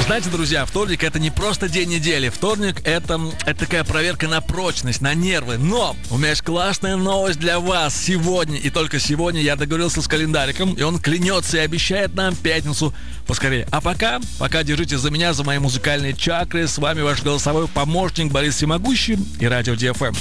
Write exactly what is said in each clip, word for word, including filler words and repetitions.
Знаете, друзья, вторник — это не просто день недели. Вторник — это, это такая проверка на прочность, на нервы. Но у меня есть классная новость для вас сегодня. И только сегодня я договорился с календариком, и он клянется и обещает нам пятницу поскорее. А пока, пока держите за меня, за мои музыкальные чакры. С вами ваш голосовой помощник Борис Всемогущий и Радио ди эф эм.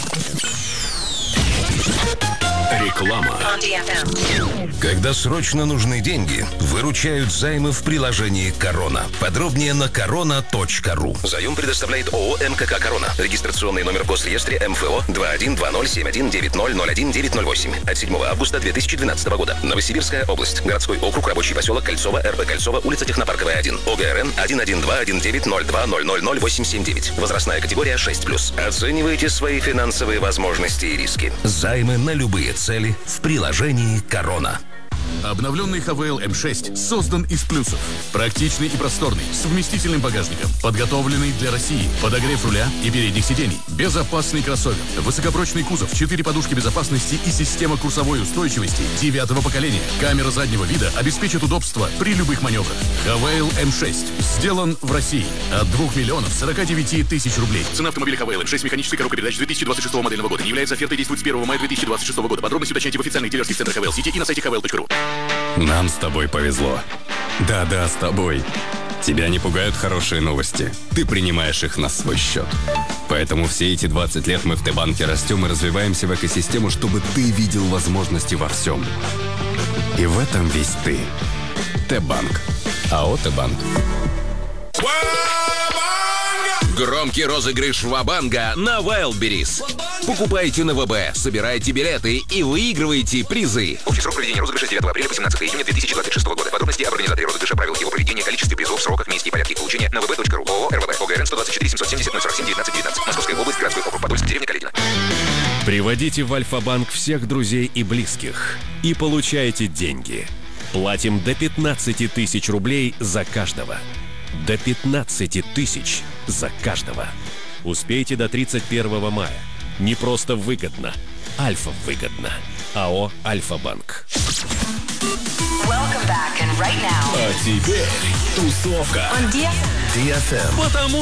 Реклама. Когда срочно нужны деньги, выручают займы в приложении «Корона». Подробнее на корона точка ру. Заем предоставляет ООО «МКК Корона». Регистрационный номер в Госреестре эм эф о два один два ноль семь один девять ноль ноль один девять ноль восемь. От седьмого августа две тысячи двенадцатого года. Новосибирская область. Городской округ, рабочий поселок Кольцово, эр бэ Кольцово, улица Технопарковая, один. о гэ эр эн один один два один девять ноль два ноль ноль ноль восемь семь девять. Возрастная категория шесть плюс. Оценивайте свои финансовые возможности и риски. Займы на любые цели в приложении «Корона». Обновленный Хавейл эм шесть создан из плюсов. Практичный и просторный, с вместительным багажником, подготовленный для России, подогрев руля и передних сидений, безопасный кроссовер, высокопрочный кузов, четыре подушки безопасности и система курсовой устойчивости девятого поколения. Камера заднего вида обеспечит удобство при любых маневрах. Хавейл эм шесть сделан в России от двух миллионов сорока девяти тысяч рублей. Цена автомобиля Хавейл эм шесть механической коробкой передач две тысячи двадцать шестого модельного года не является офертой, действует с первого мая две тысячи двадцать шестого года. Подробности уточняйте в официальных дилерских центрах Хавейл сети и на сайте хавейл точка ру. Нам с тобой повезло. Да-да, с тобой. Тебя не пугают хорошие новости. Ты принимаешь их на свой счет. Поэтому все эти двадцать лет мы в Т-банке растем и развиваемся в экосистему, чтобы ты видел возможности во всем. И в этом весь ты. Т-банк. АО Т-банк. Громкий розыгрыш Ва-банга на Wildberries. Покупайте на вэ бэ, собирайте билеты и выигрывайте призы. Общий срок проведения розыгрыша с девятого апреля по семнадцатого июня две тысячи двадцать шестого года. Подробности об организаторе розыгрыша, правилах его проведения, количестве призов, сроках, месте и порядке их получения на вэ бэ точка ру. ООО эр вэ бэ. о гэ эр эн сто двадцать четыре семьсот семьдесят ноль сорок семь девятнадцать девятнадцать. Московская область, городской округ Подольск, деревня Каледино. Приводите в Альфа-банк всех друзей и близких и получайте деньги. Платим до пятнадцати тысяч рублей за каждого. До пятнадцати тысяч за каждого. Успейте до тридцать первого мая. Не просто выгодно. Альфа выгодно. АО «Альфа-банк». Welcome back, and right now. А теперь тусовка. On ди эф эм. ди эф эм. Потому